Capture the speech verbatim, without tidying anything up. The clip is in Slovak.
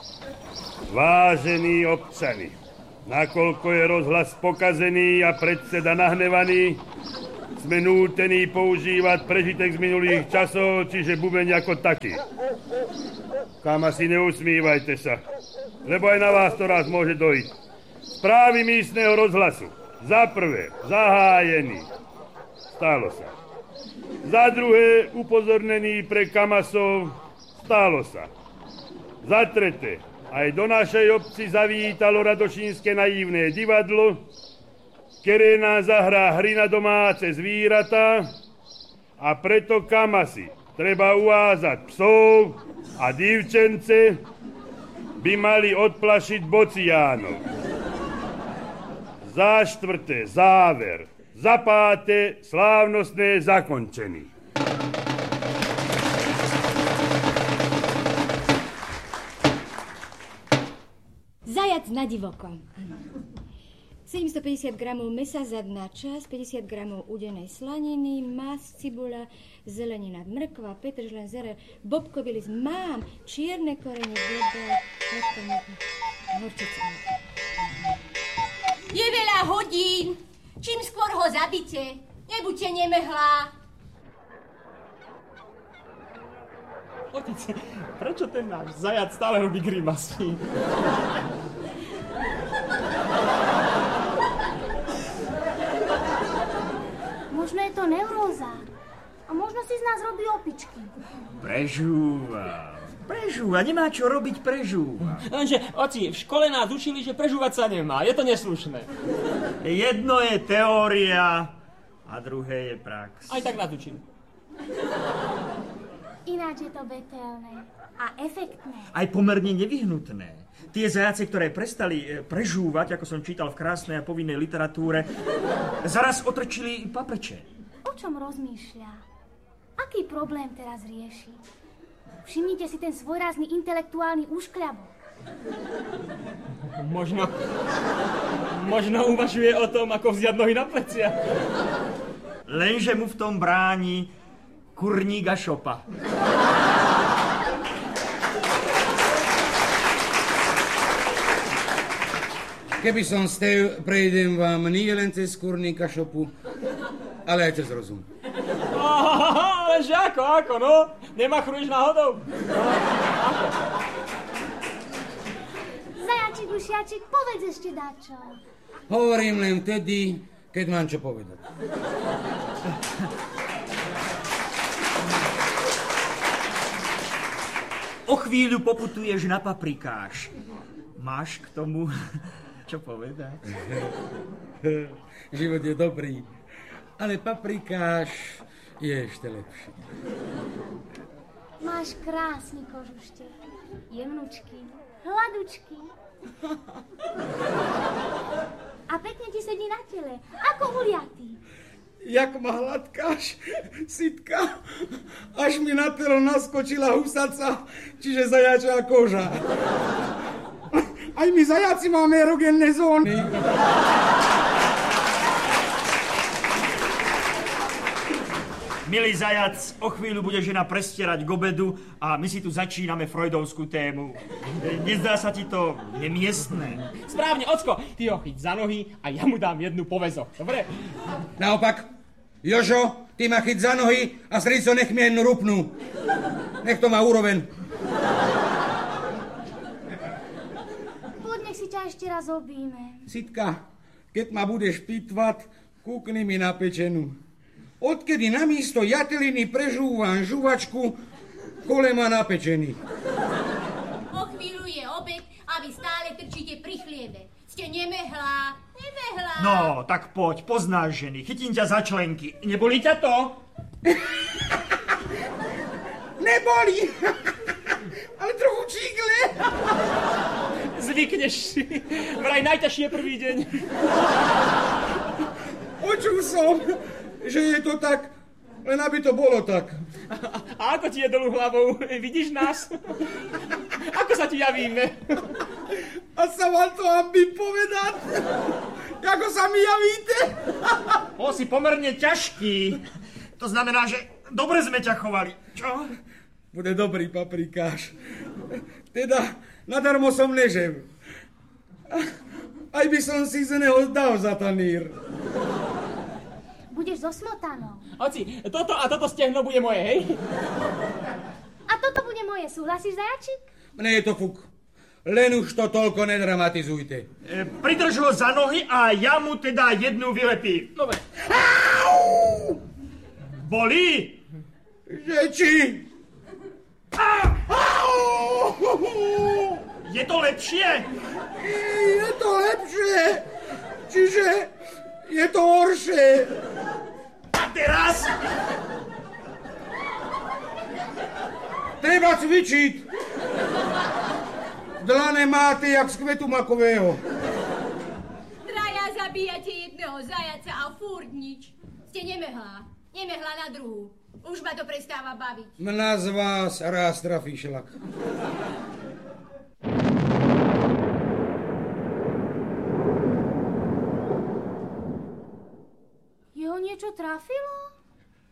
Vážení občani, nakoľko je rozhlas pokazený a predseda nahnevaný, sme nútení používať prežitek z minulých časov, čiže bubeň ako taký. Kam asi neusmívajte sa, lebo aj na vás to raz môže dojít. Správy místneho rozhlasu. Za prvé, zahájený. Stálo sa. Za druhé, upozornený pre kamasov. Stálo sa. Za tretie, aj do našej obci zavítalo Radošínske naivné divadlo, ktoré nás zahrá hry na domáce zvíratá a preto kamasi treba uvázať psov a divčence by mali odplašiť bociánov. Za štvrté, záver. Za páté, slávnostné zakončení. Zajac na divoko. sedemstopäťdesiat gramov mesa zadnača, päťdesiat gramov udenej slaniny, masť, cibula, zelenina, mrkva, petržlen, zere, bobkový list. Mám čierne korene, voda, horčica. Je veľa hodín. Čím skôr ho zabite. Nebuďte nemehlá. Otec, prečo ten náš zajac stále robí grimasy? Možno je to neuróza. A možno si z nás robí opičky. Prežúva. Prežúva. Nemá čo robiť, prežúva. Lenže, oci, v škole nás učili, že prežúvať sa nemá. Je to neslušné. Jedno je teória a druhé je prax. Aj tak nás učili. Ináč je to betelné a efektné. Aj pomerne nevyhnutné. Tie zajace, ktoré prestali prežúvať, ako som čítal v krásnej a povinnej literatúre, zaraz otrčili paprče. O čom rozmýšľa? Aký problém teraz rieši? Všimnite si ten svojrázny intelektuálny úškľabok. Možno... Možno uvažuje o tom, ako vziať nohy na plecia. Lenže mu v tom bráni kurník a šopa. Keby som stev, prejdem vám nie len cez kurník a šopu, ale aj cez rozum. Ale že ako, ako, no? Nemachruješ náhodou? Zajačik, ušiačik, povedz ešte dačo. Hovorím len vtedy, keď mám čo povedať. O chvíľu poputuješ na paprikáš. Máš k tomu čo povedať? Život je dobrý, ale paprikáš je ešte lepší. Máš krásny kožušte, jemnučky, hladučky. A pekne ti sedí na tele, ako uliatý. Jak ma hladkáš, Sitka, až mi na telo naskočila husaca, čiže zajačá koža. Aj my zajaci máme erogenné zóny. Milý zajac, o chvíľu bude žena prestierať k obedu a my si tu začíname freudovskú tému. Nezdá sa ti to nemiestné? Správne, ocko, ty ho chyť za nohy a ja mu dám jednu poväzo, dobre? Naopak, Jožo, ty ma chyť za nohy a srdco nech mi jednu rupnú. Nech to má úroveň. Poď, nech si ťa ešte raz objíme. Sitka, keď ma budeš pitvať, kúkni mi na pečenu. Odkedy namiesto jateliny prežúvam žuvačku, kole ma napečený. O chvíľu je obed a vy stále trčíte pri chliebe. Ste nemehlá, nemehlá. No, tak poď, poznáš ženy, chytím ťa za členky. Nebolí ťa to? Nebolí, ale trochu čígle. Zvykneš si, vraj najťažšie prvý deň. Počul som, že je to tak, len aby to bolo tak. A ako ti je dolu hlavou? Vidíš nás? Ako sa ti javíme? A sa vám to ambí povedať? Ako sa mi javíte? O, si pomerne ťažký. To znamená, že dobre sme ťa chovali. Čo? Bude dobrý paprikáš. Teda, nadarmo som nežil. Aj by som si z neho dal za tanír. Budeš so smotanou. Oci, toto a toto stehno bude moje, hej? A toto bude moje, súhlasíš, zajačik? Mne je to fuk. Len už to toľko nedramatizujte. E, pridrž ho za nohy a ja mu teda jednu vylepím. Dobre. Au! Bolí? Že či? Au! Je to lepšie? Je to lepšie. Čiže je to horšie. A teraz? Treba cvičiť. Dlane máte jak z kvetu makového. Traja zabíjate jedného zajaca a furt nič. Ste nemehlá. Nemehlá na druhú. Už ma to prestáva baviť. Mňa z vás raz trafí šlak. Jeho niečo trafilo?